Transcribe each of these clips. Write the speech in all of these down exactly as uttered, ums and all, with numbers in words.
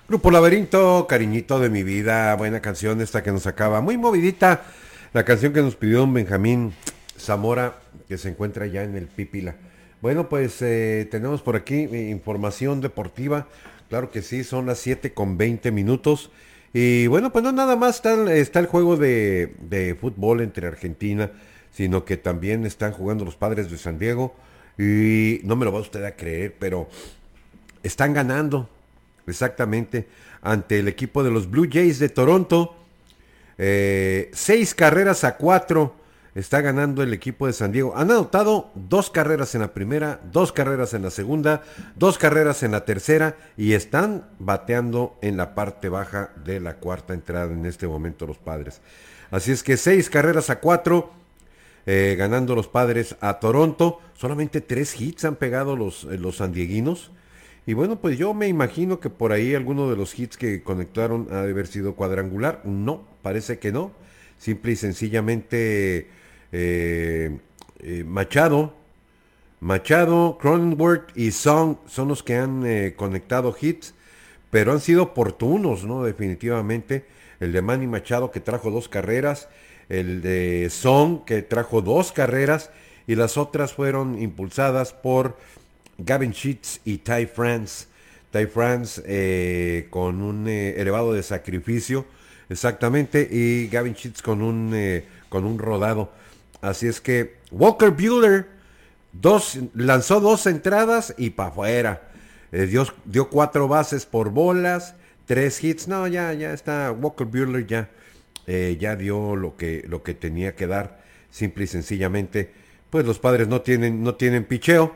Grupo Laberinto, cariñito de mi vida, buena canción esta que nos acaba, muy movidita, la canción que nos pidió don Benjamín Zamora, que se encuentra ya en el Pípila. Bueno, pues eh, tenemos por aquí eh, información deportiva, claro que sí, son las siete con veinte minutos, y bueno, pues no nada más está, está el juego de, de fútbol entre Argentina, sino que también están jugando los Padres de San Diego, y no me lo va usted a creer, pero están ganando. Exactamente, ante el equipo de los Blue Jays de Toronto, eh, seis carreras a cuatro está ganando el equipo de San Diego. Han anotado dos carreras en la primera, dos carreras en la segunda, dos carreras en la tercera y están bateando en la parte baja de la cuarta entrada en este momento los Padres. Así es que seis carreras a cuatro, eh, ganando los Padres a Toronto. Solamente tres hits han pegado los, eh, los sandieguinos. Y bueno, pues yo me imagino que por ahí alguno de los hits que conectaron ha de haber sido cuadrangular. No, parece que no. Simple y sencillamente eh, eh, Machado, Machado, Cronenworth y Song son los que han eh, conectado hits, pero han sido oportunos, ¿no? Definitivamente. El de Manny Machado que trajo dos carreras, el de Song que trajo dos carreras y las otras fueron impulsadas por Gavin Sheets y Ty France. Ty France eh, con un eh, elevado de sacrificio, exactamente, y Gavin Sheets con un, eh, con un rodado. Así es que Walker Buehler dos, lanzó dos entradas y para afuera. Eh, dio, dio cuatro bases por bolas, tres hits. No, ya, ya está. Walker Buehler ya, eh, ya dio lo que, lo que tenía que dar. Simple y sencillamente, pues los Padres no tienen, no tienen picheo.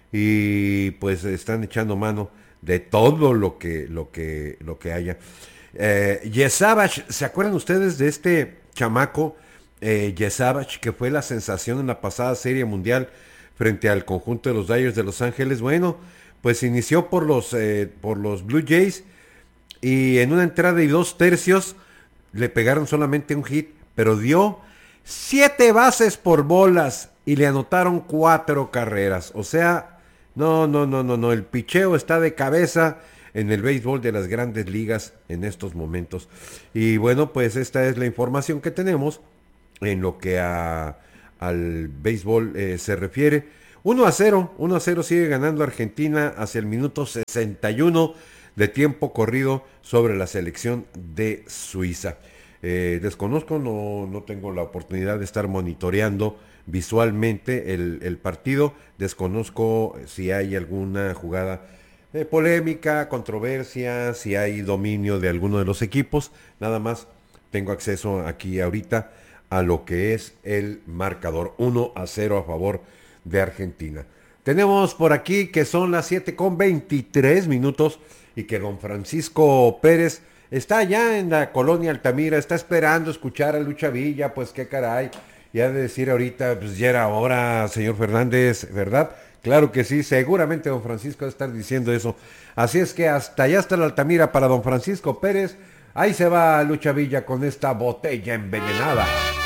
Y pues están echando mano de todo lo que lo que lo que haya. eh, Yesavage, ¿se acuerdan ustedes de este chamaco eh, Yesavage, que fue la sensación en la pasada serie mundial frente al conjunto de los Dodgers de Los Ángeles? Bueno, pues inició por los eh, por los Blue Jays y en una entrada y dos tercios le pegaron solamente un hit, pero dio siete bases por bolas y le anotaron cuatro carreras. O sea, no, no, no, no, no. El picheo está de cabeza en el béisbol de las grandes ligas en estos momentos. Y bueno, pues esta es la información que tenemos en lo que a, al béisbol eh, se refiere. uno a cero, uno a cero sigue ganando Argentina hacia el minuto sesenta y uno de tiempo corrido sobre la selección de Suiza. Eh, desconozco, no, no tengo la oportunidad de estar monitoreando visualmente el, el partido. Desconozco si hay alguna jugada eh, polémica, controversia, si hay dominio de alguno de los equipos. Nada más tengo acceso aquí ahorita a lo que es el marcador. uno a cero a favor de Argentina. Tenemos por aquí que son las siete con veintitrés minutos y que don Francisco Pérez está allá en la colonia Altamira, está esperando escuchar a Lucha Villa. Pues qué caray, ya de decir ahorita, pues ya era hora, señor Fernández, ¿verdad? Claro que sí, seguramente don Francisco va a estar diciendo eso. Así es que hasta allá está la Altamira para don Francisco Pérez. Ahí se va Lucha Villa con esta botella envenenada.